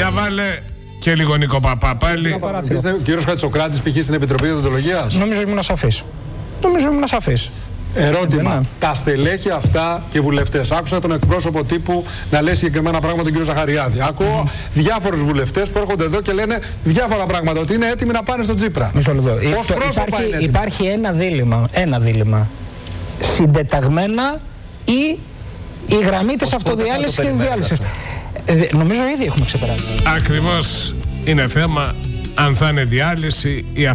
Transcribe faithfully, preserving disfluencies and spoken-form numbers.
Για βάλε και λίγο Νίκο Παπά πάλι. Ο κύριος Χατσοκράτης π.χ. στην Επιτροπή Διοντολογίας. Νομίζω ήμουν σαφής. Νομίζω ήμουν σαφής. Ερώτημα. Δεν, τα στελέχη αυτά και βουλευτές. Άκουσα τον εκπρόσωπο τύπου να λέει συγκεκριμένα πράγματα τον κύριο Ζαχαριάδη. Ακούω mm. διάφορους βουλευτές που έρχονται εδώ και λένε διάφορα πράγματα. Ότι είναι έτοιμοι να πάνε στον Τσίπρα. Μισό λεπτό. Πώς πρόσωπα υπάρχει, είναι έτοιμοι. Υπάρχει ένα δίλημμα. Ένα δίλημμα. Συντεταγμένα ή η γραμμή της αυτοδιάλυσης και της διάλυσης. Ε, νομίζω ήδη έχουμε ξεπεράσει. Ακριβώς είναι θέμα αν θα είναι διάλυση ή